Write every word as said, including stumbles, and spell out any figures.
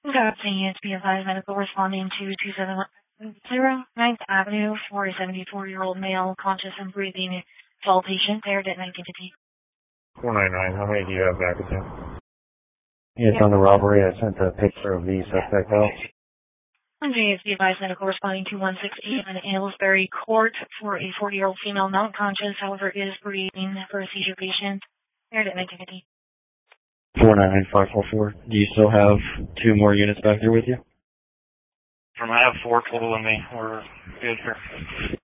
Good afternoon, it's be advised medical responding to two seven zero ninth Avenue for a seventy-four-year-old male conscious and breathing tall patient there at nineteen fifty. four nine nine, how many do you have back at that? Yes, on the robbery, I sent a picture of the suspect out. Okay, it's be advised medical responding to one six eight in Aylesbury Court for a forty-year-old female not conscious, however, is breathing for a seizure patient there at nineteen fifty. four nine nine five four four. Do you still have two more units back there with you? From I have four total in me. We're good here.